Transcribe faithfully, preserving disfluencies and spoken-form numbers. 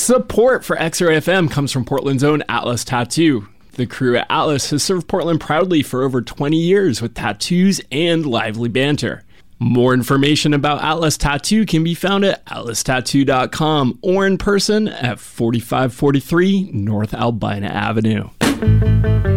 Support for X-Ray F M comes from Portland's own Atlas Tattoo. The crew at Atlas has served Portland proudly for over twenty years with tattoos and lively banter. More information about Atlas Tattoo can be found at atlas tattoo dot com or in person at forty-five forty-three North Albina Avenue.